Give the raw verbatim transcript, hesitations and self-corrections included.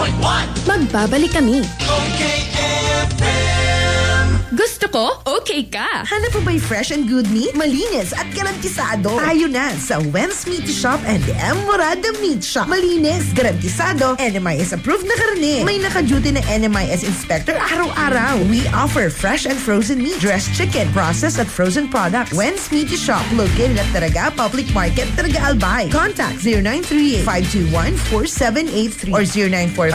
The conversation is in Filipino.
point one. Magbabalik kami. Okay F M. Gusto ko, okay ka. Hanap mo ba'y fresh and good meat? Malinis at garantisado. Tayo na sa Wen's Meat Shop and M. Morada Meat Shop. Malinis, garantisado, N M I S approved na karne. May naka-duty na N M I S inspector araw-araw. We offer fresh and frozen meat, dressed chicken, processed at frozen products. Wen's Meat Shop, located at Taraga Public Market, Taraga Albay. Contact zero nine three eight, five two one, four seven eight three or zero nine four